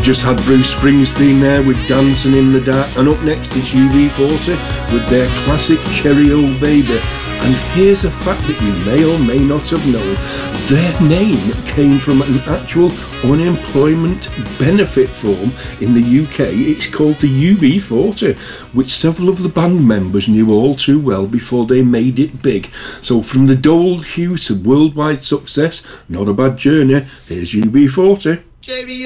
just had Bruce Springsteen there with Dancing in the Dark, and up next is UB40 with their classic Cherry Old Baby. And here's a fact that you may or may not have known. Their name came from an actual unemployment benefit form in the UK. It's called the UB40, which several of the band members knew all too well before they made it big. So from the Dole Hue to worldwide success, not a bad journey. Here's UB40. Cherry